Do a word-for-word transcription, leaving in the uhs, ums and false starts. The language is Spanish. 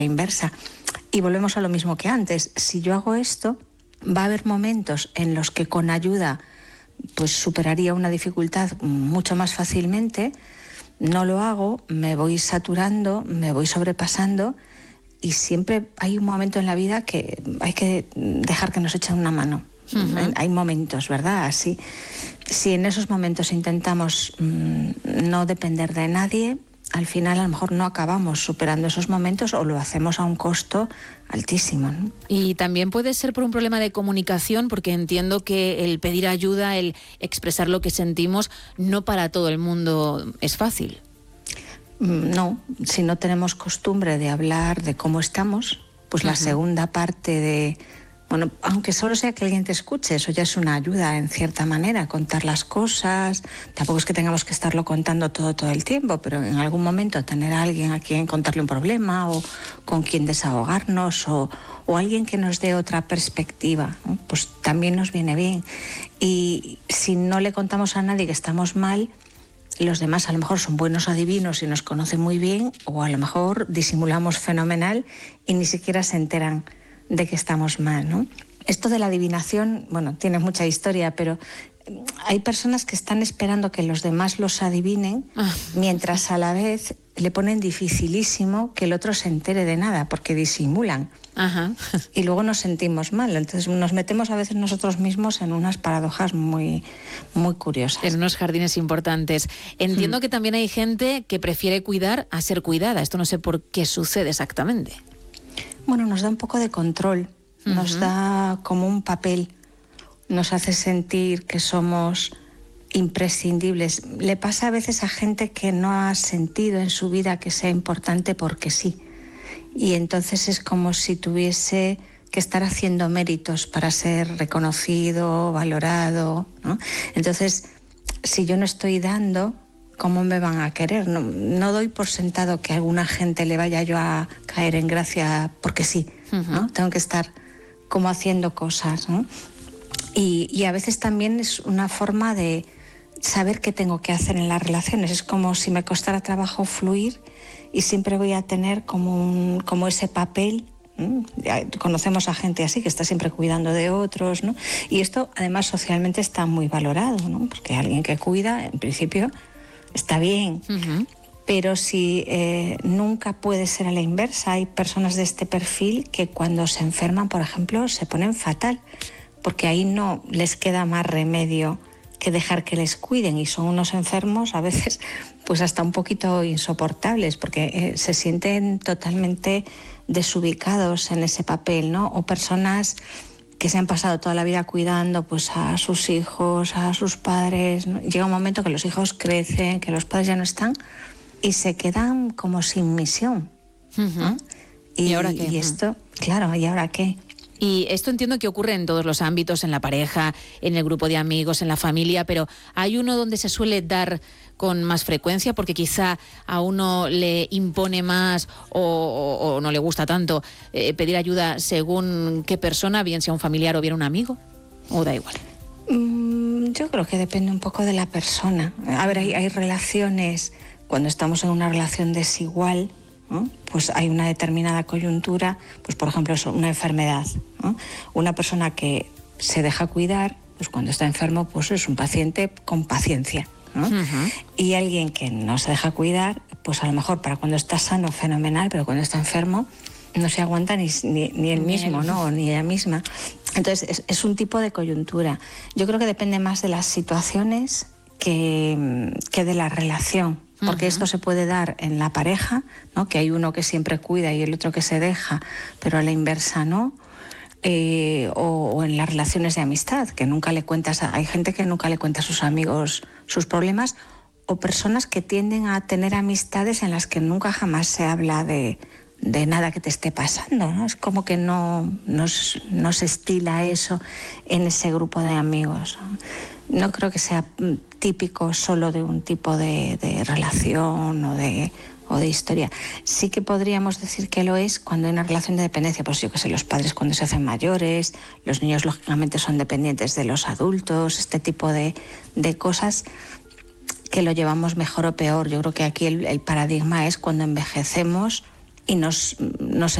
inversa. Y volvemos a lo mismo que antes. Si yo hago esto, va a haber momentos en los que con ayuda pues superaría una dificultad mucho más fácilmente. No lo hago, me voy saturando, me voy sobrepasando, y siempre hay un momento en la vida que hay que dejar que nos echen una mano. Uh-huh. Hay momentos, ¿verdad? Así, si en esos momentos intentamos mmm, no depender de nadie, al final a lo mejor no acabamos superando esos momentos, o lo hacemos a un costo altísimo, ¿no? Y también puede ser por un problema de comunicación, porque entiendo que el pedir ayuda, el expresar lo que sentimos, no para todo el mundo es fácil. No, si no tenemos costumbre de hablar de cómo estamos, pues uh-huh. la segunda parte de... Bueno, aunque solo sea que alguien te escuche, eso ya es una ayuda en cierta manera, contar las cosas. Tampoco es que tengamos que estarlo contando todo todo el tiempo, pero en algún momento tener a alguien a quien contarle un problema, o con quien desahogarnos, o, o alguien que nos dé otra perspectiva, ¿no? Pues también nos viene bien. Y si no le contamos a nadie que estamos mal, los demás a lo mejor son buenos adivinos y nos conocen muy bien, o a lo mejor disimulamos fenomenal y ni siquiera se enteran de que estamos mal, ¿no? Esto de la adivinación, bueno, tiene mucha historia, pero hay personas que están esperando que los demás los adivinen, ah. mientras a la vez le ponen dificilísimo que el otro se entere de nada, porque disimulan. Ajá. Y luego nos sentimos mal. Entonces nos metemos a veces nosotros mismos en unas paradojas muy, muy curiosas. En unos jardines importantes. Entiendo hmm. que también hay gente que prefiere cuidar a ser cuidada. Esto no sé por qué sucede exactamente. Bueno, nos da un poco de control, uh-huh. nos da como un papel, nos hace sentir que somos imprescindibles. Le pasa a veces a gente que no ha sentido en su vida que sea importante porque sí. Y entonces es como si tuviese que estar haciendo méritos para ser reconocido, valorado, ¿no? Entonces, si yo no estoy dando, ¿cómo me van a querer? No, no doy por sentado que a alguna gente le vaya yo a caer en gracia porque sí, uh-huh. ¿no? Tengo que estar como haciendo cosas, ¿no? Y, y a veces también es una forma de saber qué tengo que hacer en las relaciones. Es como si me costara trabajo fluir y siempre voy a tener como, un, como ese papel. ¿Mm? Conocemos a gente así, que está siempre cuidando de otros, ¿no? Y esto además socialmente está muy valorado, ¿no? Porque alguien que cuida, en principio, está bien, uh-huh. pero si eh, nunca puede ser a la inversa. Hay personas de este perfil que cuando se enferman, por ejemplo, se ponen fatal, porque ahí no les queda más remedio que dejar que les cuiden, y son unos enfermos a veces pues hasta un poquito insoportables, porque eh, se sienten totalmente desubicados en ese papel, ¿no? O personas que se han pasado toda la vida cuidando pues a sus hijos, a sus padres, ¿no? Llega un momento que los hijos crecen, que los padres ya no están, y se quedan como sin misión. Uh-huh. ¿no? Y, ¿Y ahora qué? Y esto, claro, ¿y ahora qué? Y esto entiendo que ocurre en todos los ámbitos, en la pareja, en el grupo de amigos, en la familia, pero ¿hay uno donde se suele dar con más frecuencia porque quizá a uno le impone más o, o, o no le gusta tanto eh, pedir ayuda según qué persona, bien sea un familiar o bien un amigo? ¿O da igual? Mm, yo creo que depende un poco de la persona. A ver, hay, hay relaciones, cuando estamos en una relación desigual, ¿no? Pues hay una determinada coyuntura, pues por ejemplo eso, una enfermedad, ¿no? Una persona que se deja cuidar, pues cuando está enfermo, pues es un paciente con paciencia, ¿no? Uh-huh. Y alguien que no se deja cuidar, pues a lo mejor para cuando está sano, fenomenal, pero cuando está enfermo no se aguanta ni, ni, ni él mismo, ¿no? O ni ella misma. Entonces es, es un tipo de coyuntura. Yo creo que depende más de las situaciones que, que de la relación. Porque uh-huh. esto se puede dar en la pareja, ¿no? Que hay uno que siempre cuida y el otro que se deja, pero a la inversa no. Eh, o, o en las relaciones de amistad, que nunca le cuentas a, hay gente que nunca le cuenta a sus amigos sus problemas, o personas que tienden a tener amistades en las que nunca jamás se habla de, de nada que te esté pasando, ¿no? Es como que no, no, no se estila eso en ese grupo de amigos, ¿no? No creo que sea típico solo de un tipo de, de relación o de, o de historia. Sí que podríamos decir que lo es cuando hay una relación de dependencia, pues yo que sé, los padres cuando se hacen mayores, los niños lógicamente son dependientes de los adultos, este tipo de, de cosas que lo llevamos mejor o peor. Yo creo que aquí el, el paradigma es cuando envejecemos y nos, nos